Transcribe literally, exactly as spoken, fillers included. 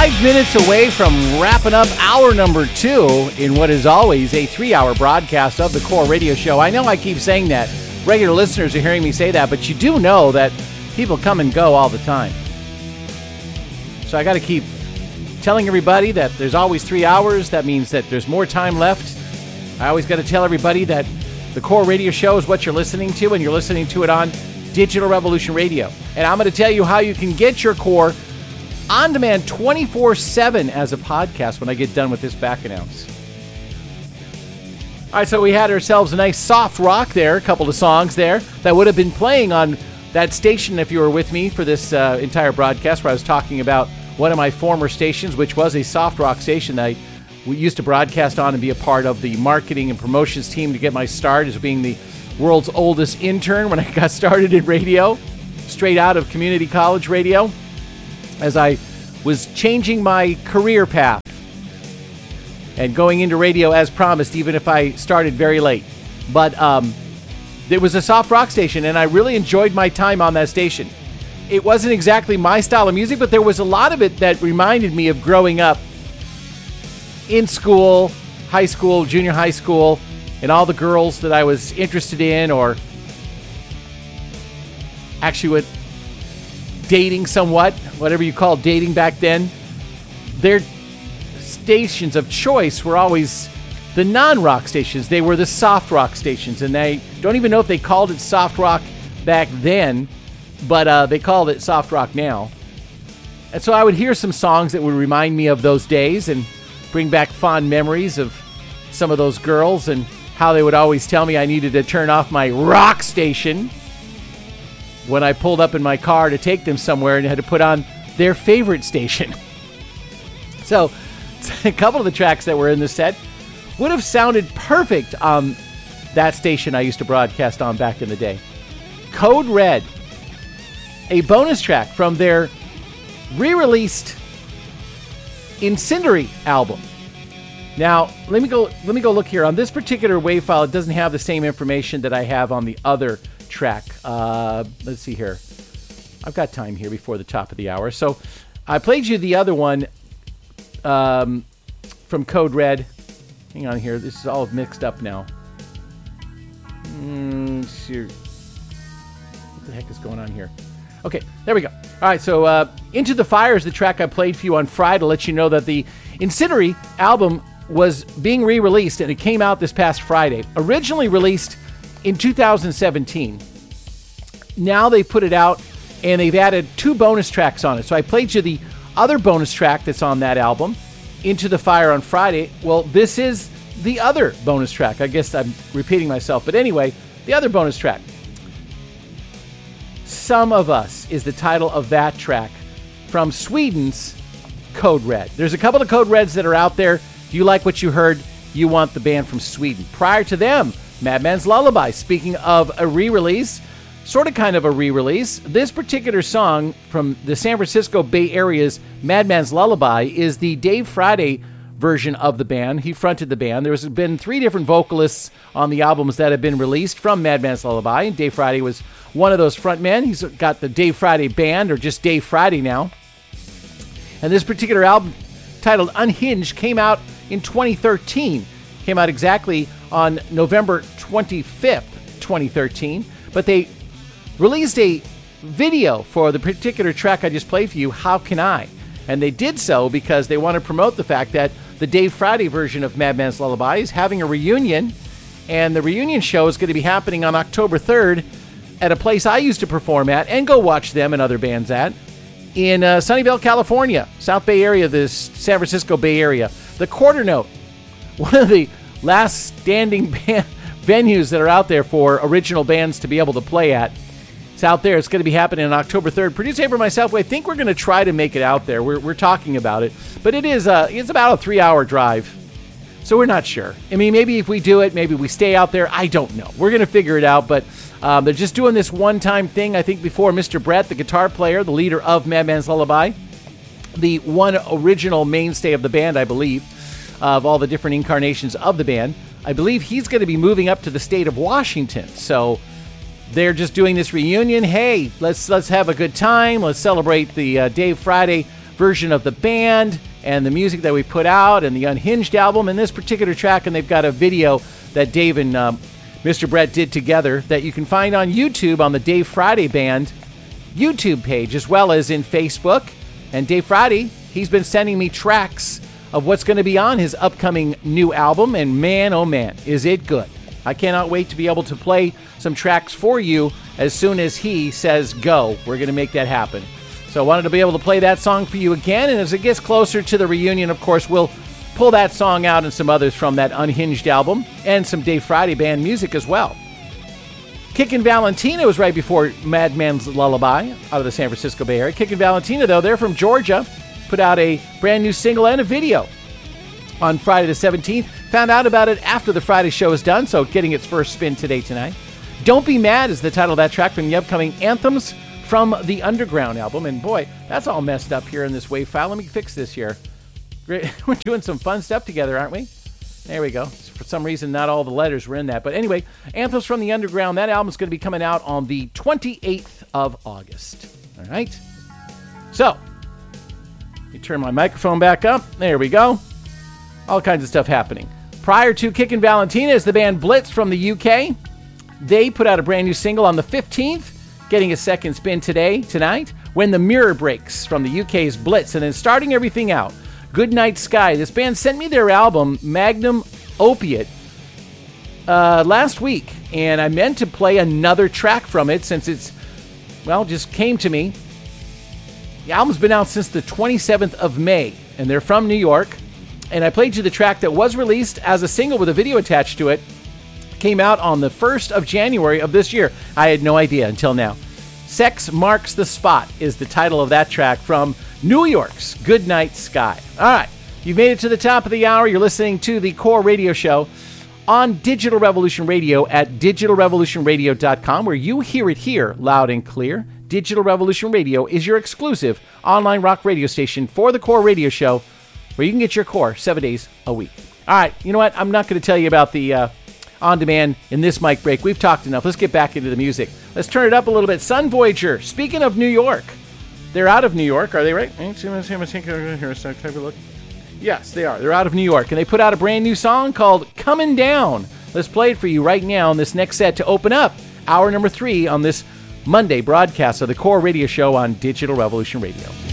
Five minutes away from wrapping up hour number two in what is always a three-hour broadcast of the Core Radio Show. I know I keep saying that. Regular listeners are hearing me say that, but you do know that people come and go all the time. So I got to keep telling everybody that there's always three hours. That means that there's more time left. I always got to tell everybody that the Core Radio Show is what you're listening to, and you're listening to it on Digital Revolution Radio. And I'm going to tell you how you can get your Core on demand twenty-four seven as a podcast when I get done with this back announce. All right, so we had ourselves a nice soft rock there, a couple of songs there that would have been playing on that station if you were with me for this uh, entire broadcast where I was talking about one of my former stations, which was a soft rock station that I we used to broadcast on and be a part of the marketing and promotions team to get my start as being the world's oldest intern when I got started in radio, straight out of community college radio, as I was changing my career path and going into radio as promised, even if I started very late. But um, it was a soft rock station, and I really enjoyed my time on that station. It wasn't exactly my style of music, but there was a lot of it that reminded me of growing up in school, high school, junior high school, and all the girls that I was interested in, or actually with dating somewhat, whatever you call dating back then. Their stations of choice were always the non-rock stations. They were the soft rock stations, and they don't even know if they called it soft rock back then, but uh, they called it soft rock now. And so I would hear some songs that would remind me of those days and bring back fond memories of some of those girls and how they would always tell me I needed to turn off my rock station when I pulled up in my car to take them somewhere and had to put on their favorite station. So a couple of the tracks that were in the set would have sounded perfect on that station I used to broadcast on back in the day. Code Red, a bonus track from their re-released Incendiary album. Now, let me go let me go look here. On this particular WAV file, it doesn't have the same information that I have on the other track. Uh, let's see here. I've got time here before the top of the hour. So I played you the other one um, from Code Red. Hang on here. This is all mixed up now. Mm, sure. What the heck is going on here? Okay, there we go. All right, so uh, Into the Fire is the track I played for you on Friday to let you know that the Incendiary album was being re-released, and it came out this past Friday. Originally released in two thousand seventeen. Now they put it out, and they've added two bonus tracks on it. So I played you the other bonus track that's on that album, Into the Fire, on Friday. Well, this is the other bonus track. I guess I'm repeating myself, but anyway, the other bonus track. Some of Us is the title of that track from Sweden's Code Red. There's a couple of Code Reds that are out there. If you like what you heard, you want the band from Sweden. Prior to them, Madman's Lullaby. Speaking of a re-release, sort of kind of a re-release, this particular song from the San Francisco Bay Area's Madman's Lullaby is the Dave Friday version of the band. He fronted the band. There's been three different vocalists on the albums that have been released from Madman's Lullaby, and Dave Friday was one of those frontmen. He's got the Dave Friday Band, or just Dave Friday now. And this particular album, titled Unhinged, came out in twenty thirteen. Came out exactly on November twenty-fifth, twenty thirteen. But they released a video for the particular track I just played for you, How Can I? And they did so because they want to promote the fact that the Dave Friday version of Madman's Lullaby is having a reunion, and the reunion show is going to be happening on October third at a place I used to perform at and go watch them and other bands at in uh, Sunnyvale, California, South Bay area, the San Francisco Bay Area. The Quarter Note, one of the last standing band venues that are out there for original bands to be able to play at. It's out there. It's going to be happening on October third. Producer Abraham, myself, I think we're going to try to make it out there. We're, we're talking about it. But it is uh, it's about a three-hour drive. So we're not sure. I mean, maybe if we do it, maybe we stay out there. I don't know. We're going to figure it out. But um, they're just doing this one-time thing. I think before Mister Brett, the guitar player, the leader of Madman's Lullaby, the one original mainstay of the band, I believe, of all the different incarnations of the band, I believe he's going to be moving up to the state of Washington. So they're just doing this reunion. Hey, let's let's have a good time. Let's celebrate the uh, Dave Friday version of the band and the music that we put out and the Unhinged album and this particular track. And they've got a video that Dave and um, Mister Brett did together that you can find on YouTube on the Dave Friday Band YouTube page, as well as in Facebook. And Dave Friday, he's been sending me tracks of what's going to be on his upcoming new album, and man, oh man, is it good. I cannot wait to be able to play some tracks for you as soon as he says go. We're going to make that happen. So I wanted to be able to play that song for you again, and as it gets closer to the reunion, of course, we'll pull that song out and some others from that Unhinged album, and some Dave Friday Band music as well. Kickin' Valentina was right before Madman's Lullaby out of the San Francisco Bay Area. Kickin' Valentina, though, they're from Georgia, put out a brand new single and a video on Friday the seventeenth. Found out about it after the Friday show is done, so getting its first spin today, tonight. Don't Be Mad is the title of that track from the upcoming Anthems from the Underground album. And boy, that's all messed up here in this WAV file. Let me fix this here. We're doing some fun stuff together, aren't we? There we go. For some reason, not all the letters were in that. But anyway, Anthems from the Underground, that album's going to be coming out on the twenty-eighth of August. All right? So, let me turn my microphone back up. There we go. All kinds of stuff happening. Prior to Kickin' Valentina is the band Blitz from the U K. They put out a brand new single on the fifteenth, getting a second spin today, tonight, When the Mirror Breaks from the U K's Blitz. And then starting everything out, Goodnight Sky. This band sent me their album, Magnum Opiate, uh, last week. And I meant to play another track from it since it's, well, just came to me. The album's been out since the twenty-seventh of May, and they're from New York. And I played you the track that was released as a single with a video attached to it. Came out on the first of January of this year. I had no idea until now. Sex Marks the Spot is the title of that track from New York's Goodnight Sky. All right, you've made it to the top of the hour. You're listening to the Core Radio Show on Digital Revolution Radio at digital revolution radio dot com, where you hear it here loud and clear. Digital Revolution Radio is your exclusive online rock radio station for the Core Radio Show, where you can get your core seven days a week. All right, you know what? I'm not going to tell you about the uh, on-demand in this mic break. We've talked enough. Let's get back into the music. Let's turn it up a little bit. Sun Voyager, speaking of New York, they're out of New York, are they right? Yes, they are. They're out of New York, and they put out a brand new song called Comin' Down. Let's play it for you right now in this next set to open up hour number three on this Monday broadcast of the Core Radio Show on Digital Revolution Radio.